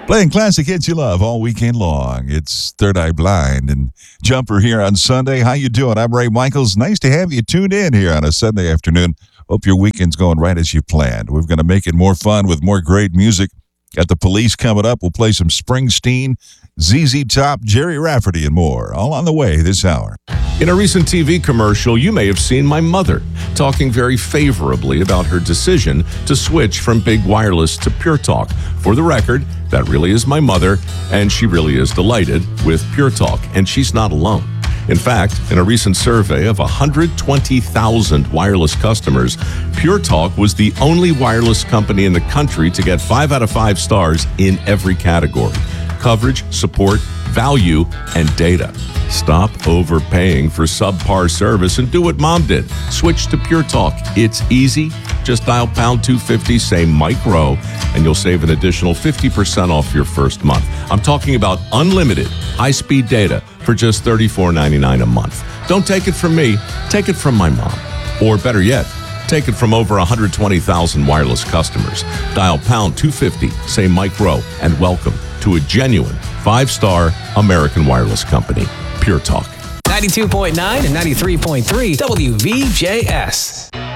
Playing classic hits you love all weekend long. It's Third Eye Blind and Jumper here on Sunday. How you doing? I'm Ray Michaels. Nice to have you tuned in here on a Sunday afternoon. Hope your weekend's going right as you planned. We're going to make it more fun with more great music. Got the Police coming up. We'll play some Springsteen, ZZ Top, Jerry Rafferty, and more. All on the way this hour. In a recent TV commercial, you may have seen my mother talking very favorably about her decision to switch from big wireless to Pure Talk. For the record, that really is my mother, and she really is delighted with Pure Talk, and she's not alone. In fact, in a recent survey of 120,000 wireless customers, Pure Talk was the only wireless company in the country to get 5 out of 5 stars in every category: coverage, support, value, and data. Stop overpaying for subpar service and do what Mom did. Switch to Pure Talk. It's easy. Just dial pound 250, say Mike Rowe, and you'll save an additional 50% off your first month. I'm talking about unlimited high-speed data for just $34.99 a month. Don't take it from me. Take it from my mom. Or better yet, take it from over 120,000 wireless customers. Dial pound 250, say Mike Rowe, and welcome to a genuine 5-star American wireless company, Pure Talk. 92.9 and 93.3 WVJS.